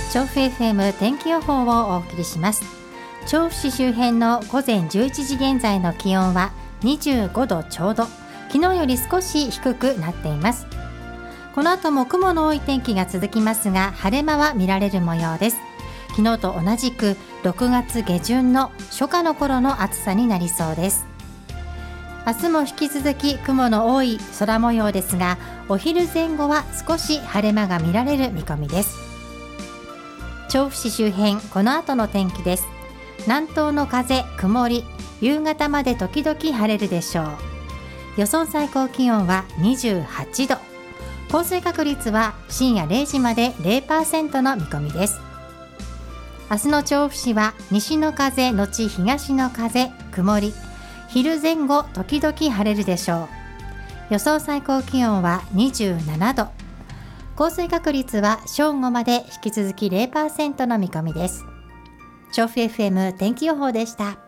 調布 FM 天気予報をお送りします。調布市周辺の午前11時現在の気温は25度ちょうど、昨日より少し低くなっています。この後も雲の多い天気が続きますが、晴れ間は見られる模様です。昨日と同じく6月下旬の初夏の頃の暑さになりそうです。明日も引き続き雲の多い空模様ですが、お昼前後は少し晴れ間が見られる見込みです。調布市周辺、この後の天気です。南東の風、曇り、夕方まで時々晴れるでしょう。予想最高気温は28度、降水確率は深夜0時まで 0% の見込みです。明日の調布市は西の風のち東の風、曇り、昼前後時々晴れるでしょう。予想最高気温は27度、降水確率は正午まで引き続き 0% の見込みです。調布 FM 天気予報でした。